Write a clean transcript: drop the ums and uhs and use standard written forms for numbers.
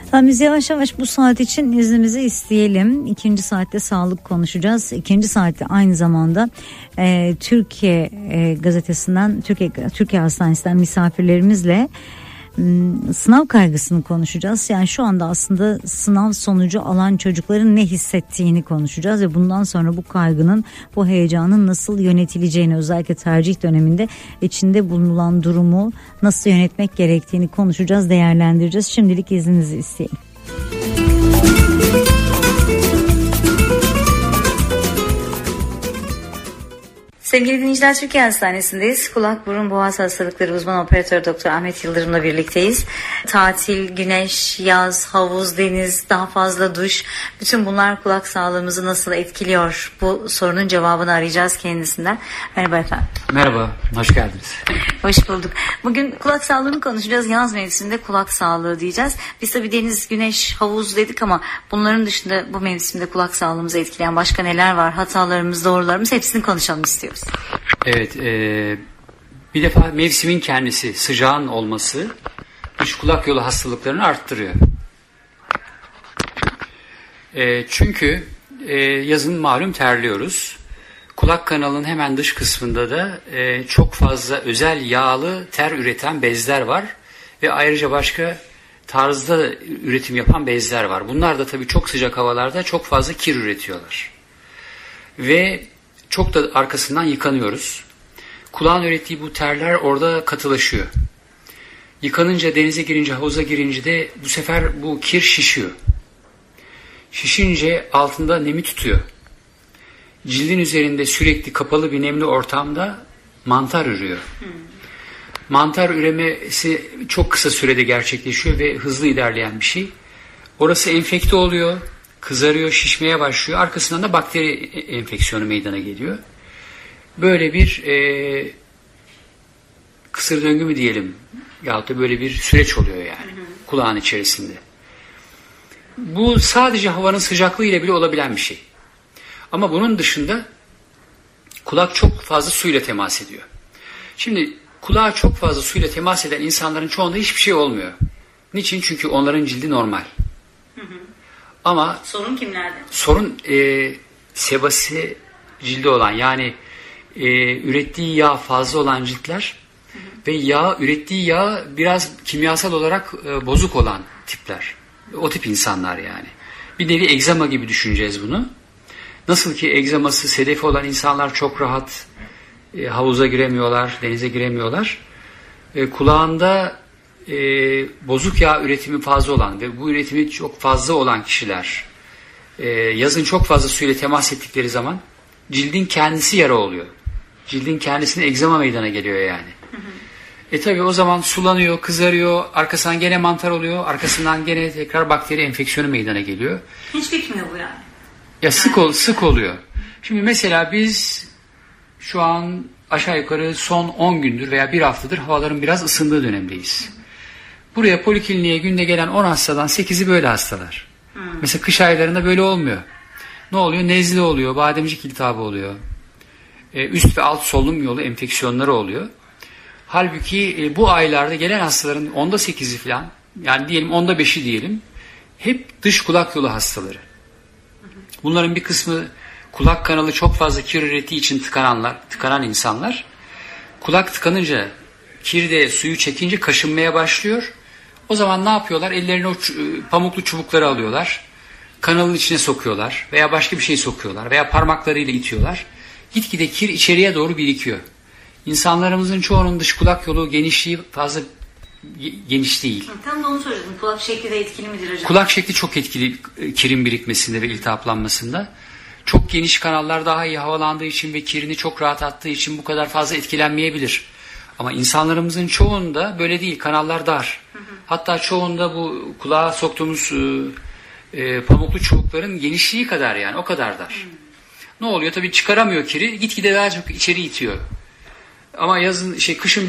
Biz yavaş yavaş bu saat için iznimizi isteyelim. İkinci saatte sağlık konuşacağız. İkinci saatte aynı zamanda Türkiye gazetesinden, Türkiye Hastanesi'nden misafirlerimizle sınav kaygısını konuşacağız. Yani şu anda aslında sınav sonucu alan çocukların ne hissettiğini konuşacağız ve bundan sonra bu kaygının, bu heyecanın nasıl yönetileceğini, özellikle tercih döneminde içinde bulunan durumu nasıl yönetmek gerektiğini konuşacağız, değerlendireceğiz. Şimdilik izninizi isteyelim. Sevgili dinleyiciler, Türkiye Hastanesi'ndeyiz. Kulak, burun, boğaz hastalıkları uzman operatör Doktor Ahmet Yıldırım'la birlikteyiz. Tatil, güneş, yaz, havuz, deniz, daha fazla duş, bütün bunlar kulak sağlığımızı nasıl etkiliyor? Bu sorunun cevabını arayacağız kendisinden. Merhaba efendim. Merhaba, hoş geldiniz. Hoş bulduk. Bugün kulak sağlığını konuşacağız. Yaz mevsiminde kulak sağlığı diyeceğiz. Biz tabii deniz, güneş, havuz dedik ama bunların dışında bu mevsimde kulak sağlığımızı etkileyen başka neler var? Hatalarımız, doğrularımız, hepsini konuşalım istiyoruz. Evet, bir defa mevsimin kendisi, sıcağın olması dış kulak yolu hastalıklarını arttırıyor. Çünkü yazın malum terliyoruz. Kulak kanalının hemen dış kısmında da çok fazla özel yağlı ter üreten bezler var ve ayrıca başka tarzda üretim yapan bezler var. Bunlar da tabii çok sıcak havalarda çok fazla kir üretiyorlar. Ve çok da arkasından yıkanıyoruz. Kulağın ürettiği bu terler orada katılaşıyor. Yıkanınca, denize girince, havuza girince de bu sefer bu kir şişiyor. Şişince altında nemi tutuyor. Cildin üzerinde sürekli kapalı bir nemli ortamda mantar ürüyor. Mantar üremesi çok kısa sürede gerçekleşiyor ve hızlı ilerleyen bir şey. Orası enfekte oluyor, kızarıyor, şişmeye başlıyor. Arkasından da bakteri enfeksiyonu meydana geliyor. Böyle bir kısır döngü mü diyelim, yahut da böyle bir süreç oluyor yani kulağın içerisinde. Bu sadece havanın sıcaklığı ile bile olabilen bir şey. Ama bunun dışında kulak çok fazla suyla temas ediyor. Şimdi kulağa çok fazla suyla temas eden insanların çoğunda hiçbir şey olmuyor. Niçin? Çünkü onların cildi normal. Ama sorun kimlerde? Sorun sebası cildi olan, yani ürettiği yağ fazla olan ciltler ve ürettiği yağ biraz kimyasal olarak bozuk olan tipler. O tip insanlar yani. Bir nevi egzama gibi düşüneceğiz bunu. Nasıl ki egzaması sedefi olan insanlar çok rahat havuza giremiyorlar, denize giremiyorlar. Kulağında bozuk yağ üretimi fazla olan ve bu üretimi çok fazla olan kişiler yazın çok fazla suyla temas ettikleri zaman cildin kendisi yara oluyor. Cildin kendisine egzama meydana geliyor yani. Tabi o zaman sulanıyor, kızarıyor, arkasından gene mantar oluyor, arkasından gene tekrar bakteri enfeksiyonu meydana geliyor. Hiç bitmiyor bu yani. Ya sık oluyor. Şimdi mesela biz şu an aşağı yukarı son 10 gündür veya bir haftadır havaların biraz ısındığı dönemdeyiz. Buraya polikliniğe günde gelen 10 hastadan 8'i böyle hastalar. Mesela kış aylarında böyle olmuyor. Ne oluyor? Nezle oluyor, bademcik iltihabı oluyor. Üst ve alt solunum yolu enfeksiyonları oluyor. Halbuki bu aylarda gelen hastaların 10'da 8'i falan, yani diyelim 10'da 5'i diyelim, hep dış kulak yolu hastaları. Bunların bir kısmı kulak kanalı çok fazla kir ürettiği için tıkanan insanlar. Kulak tıkanınca, kir de suyu çekince kaşınmaya başlıyor. O zaman ne yapıyorlar? Ellerine o pamuklu çubukları alıyorlar. Kanalın içine sokuyorlar veya başka bir şey sokuyorlar veya parmaklarıyla itiyorlar. Gitgide kir içeriye doğru birikiyor. İnsanlarımızın çoğunun dış kulak yolu genişliği fazla geniş değil. Tam da onu soracaktım. Kulak şekli de etkili midir hocam? Kulak şekli çok etkili kirin birikmesinde ve iltihaplanmasında. Çok geniş kanallar daha iyi havalandığı için ve kirini çok rahat attığı için bu kadar fazla etkilenmeyebilir. Ama insanlarımızın çoğunda böyle değil. Kanallar dar. Hatta çoğunda bu kulağa soktuğumuz pamuklu çubukların genişliği kadar, yani o kadar dar. Ne oluyor? Tabii çıkaramıyor kiri. Gitgide daha çok içeri itiyor. Ama kışın